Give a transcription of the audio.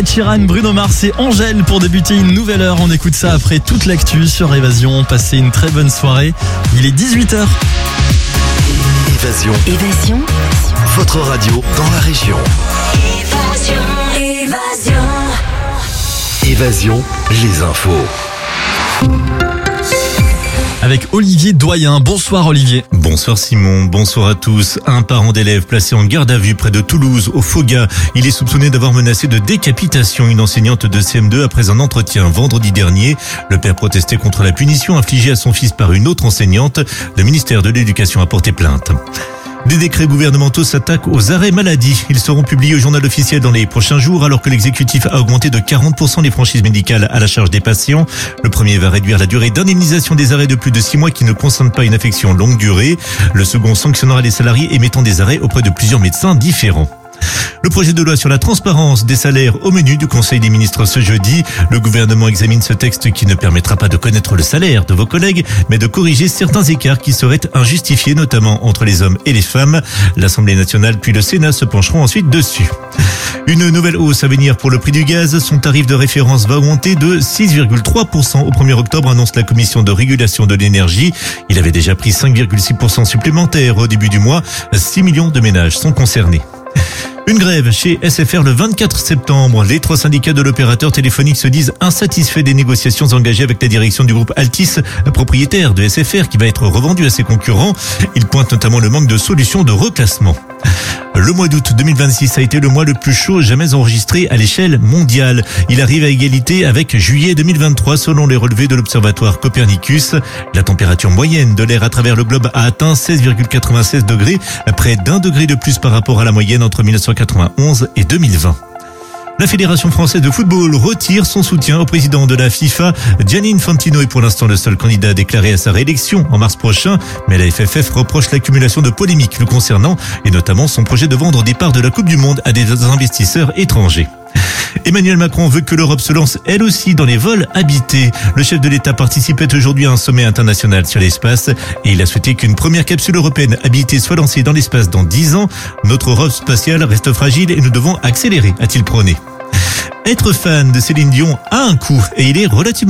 Ed Sheeran, Bruno Mars et Angèle pour débuter une nouvelle heure. On écoute ça après toute l'actu sur Évasion. Passez une très bonne soirée. Il est 18h. Évasion. Votre radio dans la région. Évasion, les infos. Avec Olivier Doyen. Bonsoir Olivier. Bonsoir Simon, bonsoir à tous. Un parent d'élève placé en garde à vue près de Toulouse, au Foga. Il est soupçonné d'avoir menacé de décapitation une enseignante de CM2 après un entretien vendredi dernier. Le père protestait contre la punition infligée à son fils par une autre enseignante. Le ministère de l'Éducation a porté plainte. Des décrets gouvernementaux s'attaquent aux arrêts maladie. Ils seront publiés au journal officiel dans les prochains jours alors que l'exécutif a augmenté de 40% les franchises médicales à la charge des patients. Le premier va réduire la durée d'indemnisation des arrêts de plus de 6 mois qui ne concernent pas une affection longue durée. Le second sanctionnera les salariés émettant des arrêts auprès de plusieurs médecins différents. Le projet de loi sur la transparence des salaires au menu du Conseil des ministres ce jeudi. Le gouvernement examine ce texte qui ne permettra pas de connaître le salaire de vos collègues, mais de corriger certains écarts qui seraient injustifiés, notamment entre les hommes et les femmes. L'Assemblée nationale puis le Sénat se pencheront ensuite dessus. Une nouvelle hausse à venir pour le prix du gaz. Son tarif de référence va augmenter de 6,3% au 1er octobre, annonce la Commission de régulation de l'énergie. Il avait déjà pris 5,6% supplémentaire au début du mois. 6 millions de ménages sont concernés. Une grève chez SFR le 24 septembre. Les 3 syndicats de l'opérateur téléphonique se disent insatisfaits des négociations engagées avec la direction du groupe Altis, propriétaire de SFR qui va être revendu à ses concurrents. Ils pointent notamment le manque de solutions de reclassement. Le mois d'août 2026 a été le mois le plus chaud jamais enregistré à l'échelle mondiale. Il arrive à égalité avec juillet 2023 selon les relevés de l'observatoire Copernicus. La température moyenne de l'air à travers le globe a atteint 16,96 degrés, près d'1 degré de plus par rapport à la moyenne entre 1991 et 2020. La Fédération française de football retire son soutien au président de la FIFA. Gianni Infantino est pour l'instant le seul candidat déclaré à sa réélection en mars prochain. Mais la FFF reproche l'accumulation de polémiques le concernant et notamment son projet de vendre des parts de la Coupe du Monde à des investisseurs étrangers. Emmanuel Macron veut que l'Europe se lance elle aussi dans les vols habités. Le chef de l'État participait aujourd'hui à un sommet international sur l'espace et il a souhaité qu'une première capsule européenne habitée soit lancée dans l'espace dans 10 ans. Notre Europe spatiale reste fragile et nous devons accélérer, a-t-il prôné. Être fan de Céline Dion a un coût et il est relativement